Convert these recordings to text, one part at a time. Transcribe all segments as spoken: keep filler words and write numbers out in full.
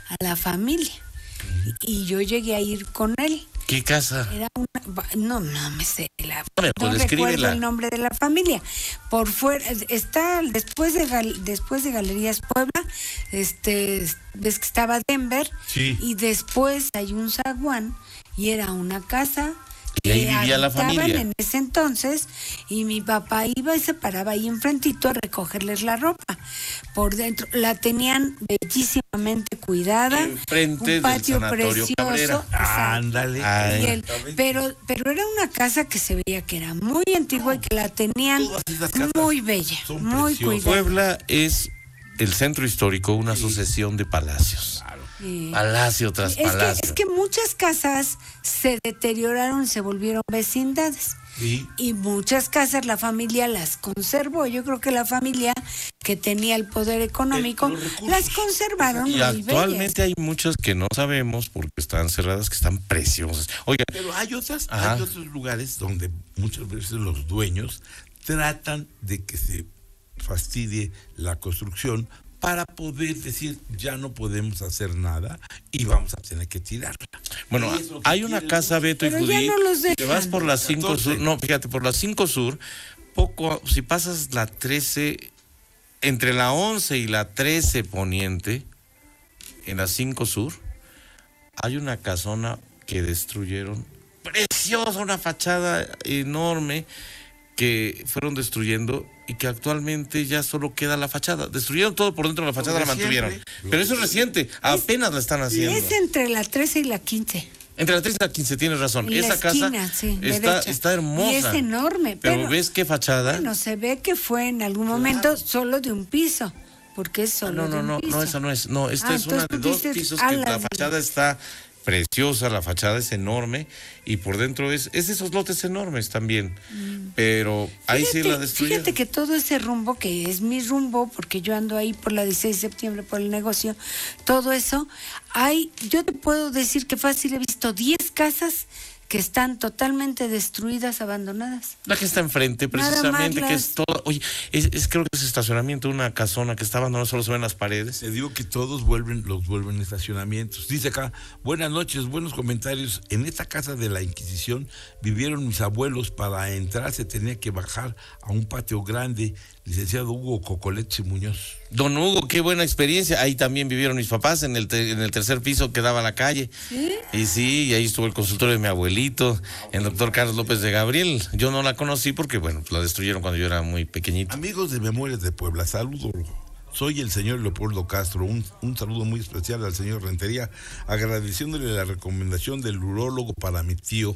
a la familia. Y yo llegué a ir con él. ¿Qué casa? Era una, no, no me sé, la, Bueno, no pues recuerdo el nombre de la familia. Por fuera, está después de después de Galerías Puebla, este, ves que estaba Denver, sí. Y después hay un zaguán y era una casa. Y ahí vivía la familia. En ese entonces, y mi papá iba y se paraba ahí enfrentito a recogerles la ropa. Por dentro, la tenían bellísimamente cuidada. Enfrente un patio del Sanatorio precioso. Cabrera. Ándale. Él, pero, pero era una casa que se veía que era muy antigua y que la tenían muy bella, muy cuidada. Puebla es el centro histórico, una sí. sucesión de palacios. Claro. Sí. Palacio tras es palacio. Que, es que muchas casas se deterioraron y se volvieron vecindades. Sí. Y muchas casas la familia las conservó. Yo creo que la familia que tenía el poder económico el, las conservaron. Y muy actualmente bellas. Hay muchas que no sabemos porque están cerradas, que están preciosas. Oiga, pero hay otras, hay otros lugares donde muchas veces los dueños tratan de que se fastidie la construcción para poder decir ya no podemos hacer nada y vamos a tener que tirarla. Bueno, hay una casa, Beto y Judy, no te vas por la cinco Sur, no, fíjate, por la cinco Sur, poco, si pasas la trece, entre la once y la trece Poniente, en la cinco Sur, hay una casona que destruyeron, preciosa, una fachada enorme, que fueron destruyendo y que actualmente ya solo queda la fachada. Destruyeron todo por dentro de la fachada, la mantuvieron. Pero eso es reciente, apenas la están haciendo. Es entre la trece y la quince. Entre la trece y la quince, tienes razón. En Esa la esquina, casa sí, está, está hermosa. Y es enorme. Pero, pero ¿ves qué fachada? Bueno, se ve que fue en algún claro. momento solo de un piso, porque es solo ah, no, no, de un no, piso. No, esa no es. No, esta ah, es una de dos dices, pisos que la fachada está preciosa, la fachada es enorme y por dentro es, es esos lotes enormes también, mm. pero ahí fíjate, sí la destruyeron. Fíjate que todo ese rumbo, que es mi rumbo, porque yo ando ahí por la dieciséis de septiembre, por el negocio, todo eso, hay, yo te puedo decir que fácil he visto diez casas que están totalmente destruidas, abandonadas. La que está enfrente, precisamente, que es todo, oye, es, es creo que es estacionamiento, una casona que está abandonada, solo se ven las paredes. Te digo que todos vuelven, los vuelven estacionamientos. Dice acá, buenas noches, buenos comentarios. En esta casa de la Inquisición vivieron mis abuelos. Para entrar se tenía que bajar a un patio grande. Licenciado Hugo Cocoleche Muñoz. Don Hugo, qué buena experiencia. Ahí también vivieron mis papás, en el, te, en el tercer piso que daba a la calle. ¿Sí? Y sí, y ahí estuvo el consultorio de mi abuelito, el doctor Carlos López de Gabriel. Yo no la conocí porque, bueno, la destruyeron cuando yo era muy pequeñito. Amigos de Memorias de Puebla, saludos. Soy el señor Leopoldo Castro. Un, un saludo muy especial al señor Rentería, agradeciéndole la recomendación del urólogo para mi tío.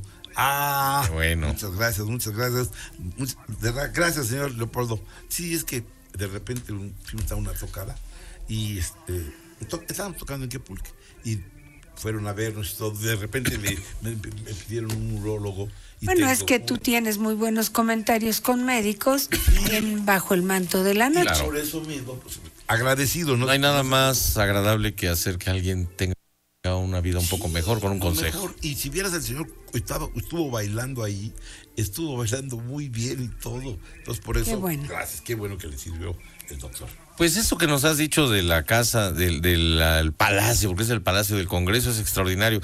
Ah, qué bueno. Muchas gracias, muchas gracias. Muchas, de verdad, gracias, señor Leopoldo. Sí, es que de repente un, fuimos a una tocada y este to, estábamos tocando en Quepulque y fueron a vernos y todo. De repente le, me, me pidieron un urólogo. Y bueno, tengo, es que tú tienes muy buenos comentarios con médicos en, bajo el manto de la noche. Claro. Por eso mismo, pues, agradecido. No, no hay nada más agradable que hacer que alguien tenga una vida un poco sí, mejor con un consejo. Mejor. Y si vieras el señor estaba, estuvo bailando ahí, estuvo bailando muy bien y todo. Entonces por eso, qué bueno. Gracias, qué bueno que le sirvió el doctor. Pues eso que nos has dicho de la casa, del, del, del palacio, porque es el Palacio del Congreso, es extraordinario.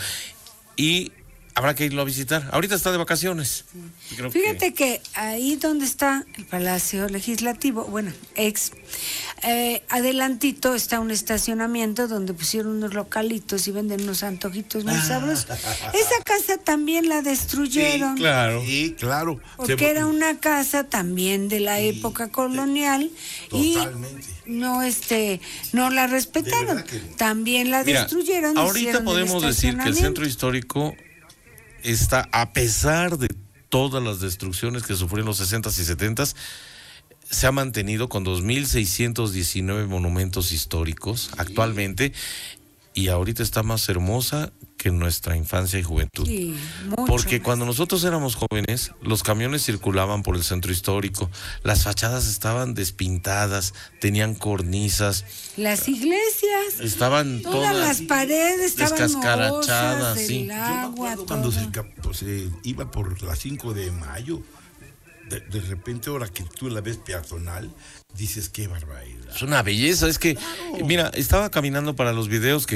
Y habrá que irlo a visitar. Ahorita está de vacaciones. Sí. Creo Fíjate que... que ahí donde está el Palacio Legislativo, bueno, ex, eh, adelantito está un estacionamiento donde pusieron unos localitos y venden unos antojitos muy sabrosos. Esa casa también la destruyeron. Sí, claro. Sí, claro. Porque Se... era una casa también de la sí, época colonial sí, totalmente. Y no este no la respetaron. Que... También la Mira, destruyeron. Ahorita podemos decir que el centro histórico está, a pesar de todas las destrucciones que sufrió en los sesentas y setentas, se ha mantenido con dos mil seiscientos diecinueve monumentos históricos actualmente, y ahorita está más hermosa que en nuestra infancia y juventud. Sí, porque más. Cuando nosotros éramos jóvenes, los camiones circulaban por el centro histórico, las fachadas estaban despintadas, tenían cornisas. Las iglesias estaban todas, todas las paredes estaban descascarachadas, sí. Agua, Yo me cuando se, pues, se iba por la cinco de mayo, de, de repente ahora que tú la ves peatonal, dices qué barbaridad. Es una belleza, es que, claro. Mira, estaba caminando para los videos que